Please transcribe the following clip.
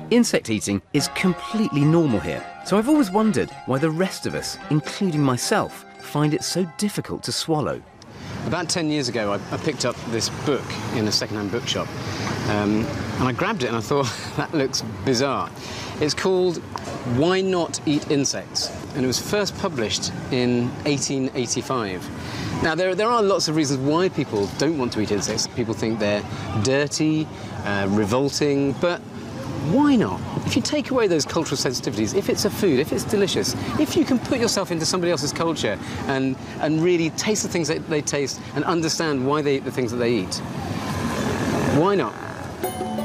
Insect eating is completely normal here, so I've always wondered why the rest of us, including myself, find it so difficult to swallow. About 10 years ago, I picked up this book in a second-hand bookshop, and I grabbed it and I thought, that looks bizarre. It's called Why Not Eat Insects? And it was first published in 1885. Now, there are lots of reasons why people don't want to eat insects. People think they're dirty, revolting, but why not? If you take away those cultural sensitivities, if it's a food, if it's delicious, if you can put yourself into somebody else's culture and really taste the things that they taste and understand why they eat the things that they eat, why not?